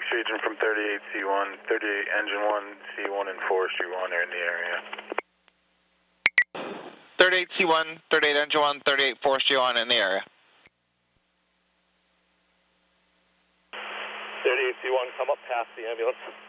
region from 38C1, 38 engine 1, C1 and forestry 1 are in the area. 38C1, 38 engine 1, 38 forestry 1 in the area. 38C1, come up past the ambulance.